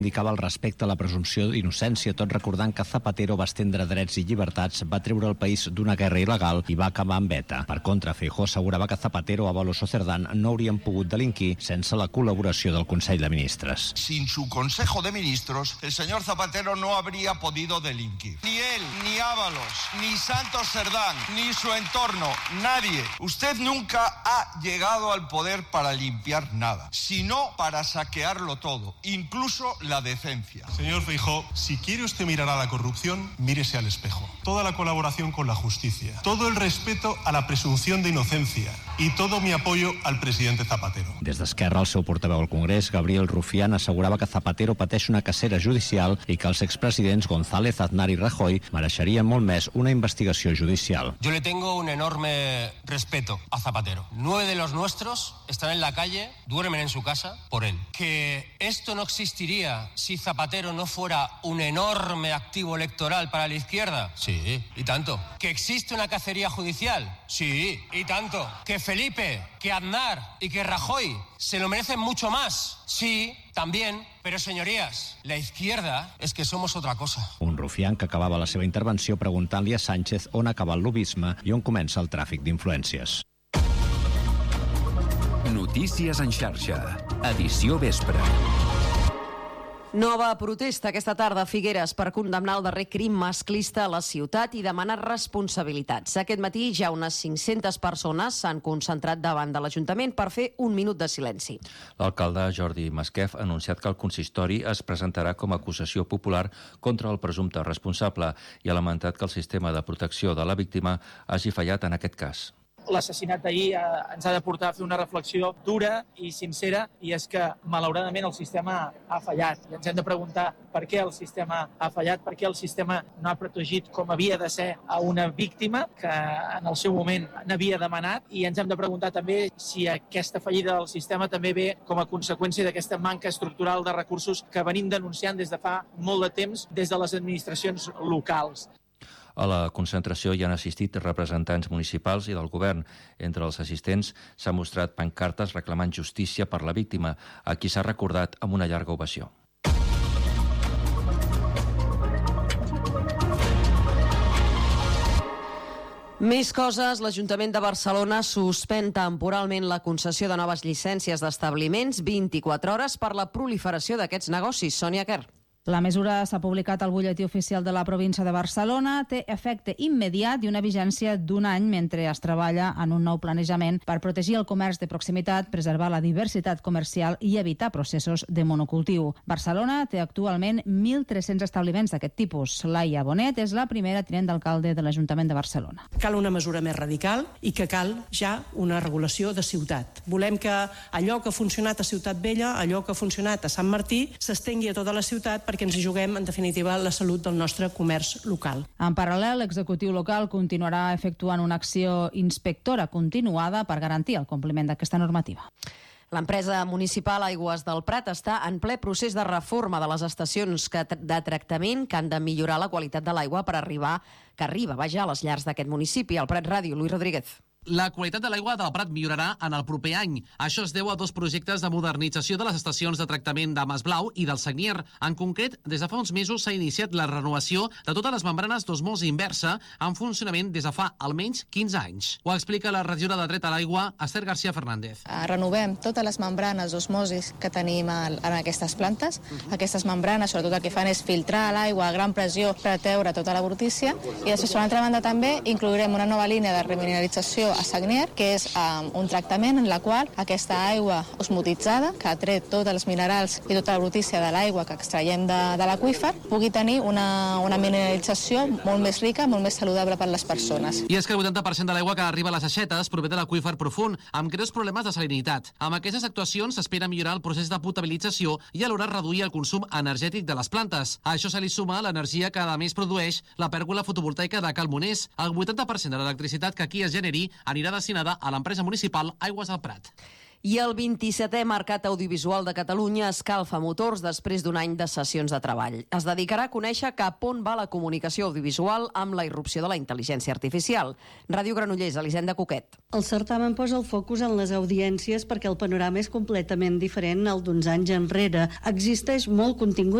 indicava el respecte a la presumpció d'innocència, tot recordant que Zapatero va estendre drets i llibertats, va treure el país d'una guerra il·legal i va acabar amb ETA. Per contra, Feijóo assegurava que Zapatero, Ábalos o Cerdán no haurien pogut delinquir sense la col·laboració del Consell de Ministres. Sin su Consejo de Ministros, el señor Zapatero no habría podido delinquir. Ni él, ni Ábalos, ni Santos Cerdán, ni su entorno, nadie. Usted nunca ha llegado al poder para limpiar nada, sino para saquearlo todo, incluso la decencia. Señor Feijóo, si quiere usted mirar a la corrupción, mírese al espejo. Toda la colaboración con la justicia, todo el respeto a la presunción de inocencia y todo mi apoyo al presidente Zapatero. Des d'Esquerra, el seu portaveu al Congrés, Gabriel Rufián, assegurava que Zapatero pateix una cacera judicial i que els expresidents González, Aznar i Rajoy mereixerien molt més una investigació judicial. Yo le tengo un enorme respeto a Zapatero. 9 de los nuestros están en la calle, duermen en su casa por él. Que esto no existiría si Zapatero no fuera un enorme activo electoral para la izquierda. Sí, y tanto. Que existe una cacería judicial. Sí, y tanto. Que Felipe, que Aznar y que Rajoy se lo merecen mucho más. Sí, también. Pero, señorías, la izquierda es que somos otra cosa. Un Rufián que acabava la seva intervenció preguntant-li a Sánchez on acaba el lobbisme i on comença el tràfic d'influències. Notícies en xarxa. Edició vespre. Nova protesta aquesta tarda a Figueres per condemnar el darrer crim masclista a la ciutat i demanar responsabilitats. Aquest matí ja unes 500 persones s'han concentrat davant de l'Ajuntament per fer un minut de silenci. L'alcalde Jordi Masquef ha anunciat que el consistori es presentarà com a acusació popular contra el presumpte responsable i ha lamentat que el sistema de protecció de la víctima hagi fallat en aquest cas. L'assassinat d'ahir ens ha de portar a fer una reflexió dura i sincera, i és que, malauradament, el sistema ha fallat. I ens hem de preguntar per què el sistema ha fallat, per què el sistema no ha protegit com havia de ser a una víctima que en el seu moment n'havia demanat, i ens hem de preguntar també si aquesta fallida del sistema també ve com a conseqüència d'aquesta manca estructural de recursos que venim denunciant des de fa molt de temps des de les administracions locals. A la concentració hi han assistit representants municipals i del govern. Entre els assistents s'ha mostrat pancartes reclamant justícia per la víctima, a qui s'ha recordat amb una llarga ovació. Més coses, l'Ajuntament de Barcelona suspèn temporalment la concessió de noves llicències d'establiments 24 hores per la proliferació d'aquests negocis. Sònia Quer. La mesura s'ha publicat al butlletí oficial de la província de Barcelona, té efecte immediat i una vigència d'un any mentre es treballa en un nou planejament per protegir el comerç de proximitat, preservar la diversitat comercial i evitar processos de monocultiu. Barcelona té actualment 1.300 establiments d'aquest tipus. Laia Bonet és la primera tinent d'alcalde de l'Ajuntament de Barcelona. Cal una mesura més radical i que cal ja una regulació de ciutat. Volem que allò que ha funcionat a Ciutat Vella, allò que ha funcionat a Sant Martí, s'estengui a tota la ciutat perquè ens hi juguem, en definitiva, la salut del nostre comerç local. En paral·lel, l'executiu local continuarà efectuant una acció inspectora continuada per garantir el compliment d'aquesta normativa. L'empresa municipal Aigües del Prat està en ple procés de reforma de les estacions de tractament que han de millorar la qualitat de l'aigua per arriba a les llars d'aquest municipi. Al Prat Ràdio, Luis Rodríguez. La qualitat de l'aigua del Prat millorarà en el proper any. Això es deu a 2 projectes de modernització de les estacions de tractament de Masblau i del Sagnier. En concret, des de fa uns mesos s'ha iniciat la renovació de totes les membranes d'osmosi inversa en funcionament des de fa almenys 15 anys. Ho explica la regidora de Dret a l'Aigua, Esther García Fernández. Renovem totes les membranes d'osmosis que tenim en aquestes plantes. Aquestes membranes, sobretot el que fan és filtrar l'aigua a gran pressió per treure tota la brutícia, i després, per l'altra banda, també inclourem una nova línia de remineralització a Sagnier, que és un tractament en la qual aquesta aigua osmotitzada, que ha tret tots els minerals i tota la brutícia de l'aigua que extraiem de l'aqüífer, pugui tenir una mineralització molt més rica, molt més saludable per les persones. I és que el 80% de l'aigua que arriba a les aixetes prové de l'aqüífer profund, amb greus problemes de salinitat. Amb aquestes actuacions s'espera millorar el procés de potabilització i alhora reduir el consum energètic de les plantes. A això se li suma l'energia que a més produeix la pèrgola fotovoltaica de Cal Monés. El 80% de l'electricitat que aquí es generi anirà destinada a l'empresa municipal Aigües del Prat. I el 27è Mercat Audiovisual de Catalunya escalfa motors després d'un any de sessions de treball. Es dedicarà a conèixer cap on va la comunicació audiovisual amb la irrupció de la intel·ligència artificial. Ràdio Granollers, Elisenda Coquet. El certamen posa el focus en les audiències perquè el panorama és completament diferent al d'uns anys enrere. Existeix molt contingut